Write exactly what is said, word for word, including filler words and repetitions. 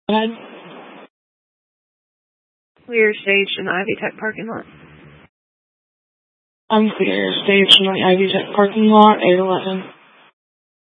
Go ahead. Clear stage in the Ivy Tech parking lot. I'm clear. Stage in the Ivy Tech parking lot, eight eleven.